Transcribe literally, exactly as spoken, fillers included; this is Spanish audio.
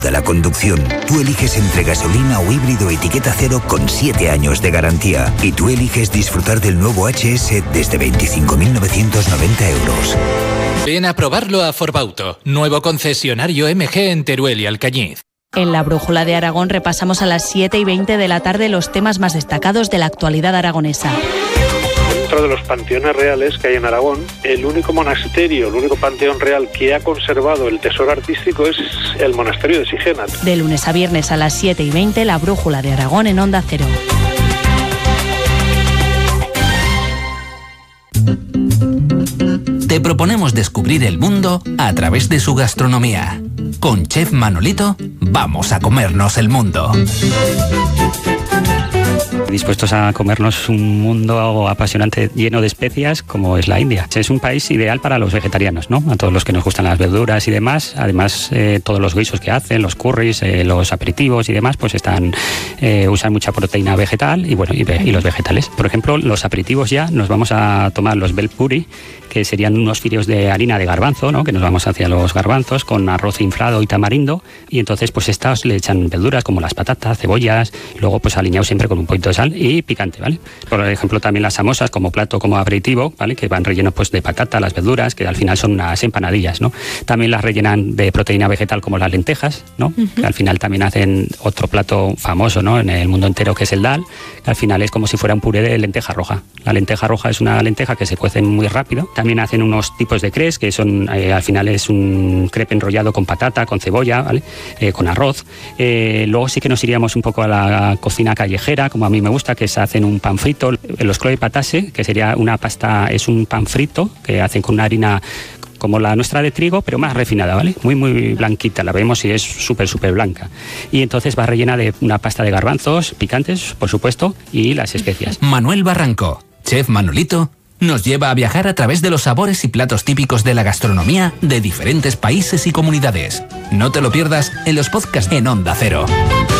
De la conducción. Tú eliges entre gasolina o híbrido etiqueta cero con siete años de garantía. Y tú eliges disfrutar del nuevo H S desde veinticinco mil novecientos noventa euros. Ven a probarlo a Forbauto, nuevo concesionario M G en Teruel y Alcañiz. En la Brújula de Aragón repasamos a las siete y veinte de la tarde los temas más destacados de la actualidad aragonesa. Dentro de los panteones reales que hay en Aragón, el único monasterio, el único panteón real que ha conservado el tesoro artístico es el monasterio de Sigena. De lunes a viernes a las siete y veinte, la Brújula de Aragón en Onda Cero. Te proponemos descubrir el mundo a través de su gastronomía. Con Chef Manolito, vamos a comernos el mundo. Dispuestos a comernos un mundo apasionante lleno de especias como es la India. Es un país ideal para los vegetarianos, ¿no? A todos los que nos gustan las verduras y demás. Además, eh, todos los guisos que hacen, los curries, eh, los aperitivos y demás, pues están eh, usan mucha proteína vegetal y bueno y, y los vegetales. Por ejemplo, los aperitivos ya nos vamos a tomar los bel puri, que serían unos fideos de harina de garbanzo, ¿no? Que nos vamos hacia los garbanzos con arroz inflado y tamarindo, y entonces pues estas le echan verduras como las patatas, cebollas, luego pues aliñado siempre con un poquito de sal y picante, ¿vale? Por ejemplo, también las samosas como plato, como aperitivo, ¿vale? Que van rellenos pues de patata, las verduras, que al final son unas empanadillas, ¿no? También las rellenan de proteína vegetal como las lentejas, ¿no? Uh-huh. Que al final también hacen otro plato famoso, ¿no? En el mundo entero, que es el dal, que al final es como si fuera un puré de lenteja roja. La lenteja roja es una lenteja que se cuece muy rápido. También hacen unos tipos de crepes, que son, eh, al final es un crepe enrollado con patata, con cebolla, ¿vale? Eh, con arroz. Eh, luego sí que nos iríamos un poco a la cocina callejera, como a mí me gusta, que se hacen un pan frito, los cloe patase, que sería una pasta, es un pan frito que hacen con una harina como la nuestra de trigo, pero más refinada, ¿vale? Muy, muy blanquita, la vemos y es súper, súper blanca. Y entonces va rellena de una pasta de garbanzos picantes, por supuesto, y las especias. Manuel Barranco, Chef Manolito, nos lleva a viajar a través de los sabores y platos típicos de la gastronomía de diferentes países y comunidades. No te lo pierdas en los podcasts en Onda Cero.